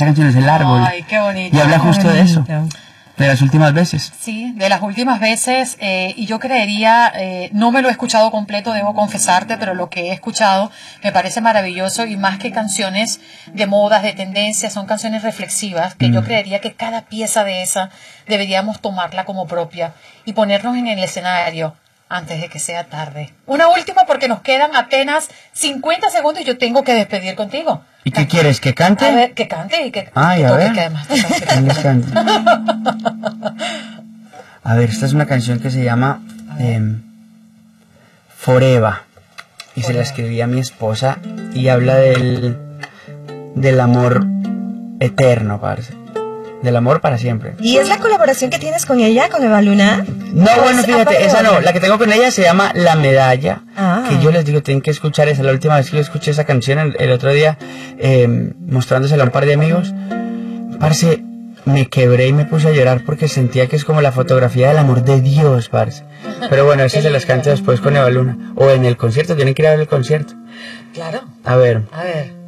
esa canción es El Árbol. Ay, qué bonito. Y habla justo de eso, de las últimas veces. Sí, de las últimas veces, y yo creería, no me lo he escuchado completo, debo confesarte, pero lo que he escuchado me parece maravilloso, y más que canciones de modas, de tendencias, son canciones reflexivas, que yo creería que cada pieza de esa deberíamos tomarla como propia y ponernos en el escenario antes de que sea tarde. Una última, porque nos quedan apenas 50 segundos y yo tengo que despedir contigo. ¿Y qué quieres? ¿Que cante? A ver, que cante y que Ay, que a toque, ver. que además ¿Quién canta? A ver, esta es una canción que se llama Forever. Y se la escribí a mi esposa y habla del amor eterno, parce. Del amor para siempre. ¿Y es la colaboración que tienes con ella, con Eva Luna? No, bueno, fíjate, esa no. La que tengo con ella se llama La Medalla. Ah. Que yo les digo, tienen que escuchar esa. La última vez que yo escuché esa canción, el otro día, mostrándosela a un par de amigos, parce, me quebré y me puse a llorar porque sentía que es como la fotografía del amor de Dios, parce. Pero bueno, esa se las canto después con Eva Luna. O en el concierto, tienen que ir a ver el concierto. Claro. A ver. A ver.